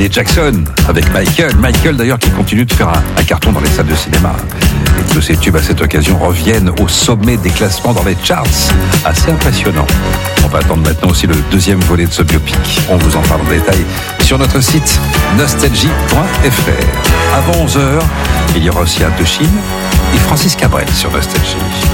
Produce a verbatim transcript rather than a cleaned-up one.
Michael Jackson avec Michael. Michael d'ailleurs qui continue de faire un, un carton dans les salles de cinéma. Et tous ces tubes à cette occasion reviennent au sommet des classements dans les charts. Assez impressionnant. On va attendre maintenant aussi le deuxième volet de ce biopic. On vous en parle en détail sur notre site nostalgie point f r. Avant onze heures, il y aura aussi Indochine et Francis Cabrel sur Nostalgie.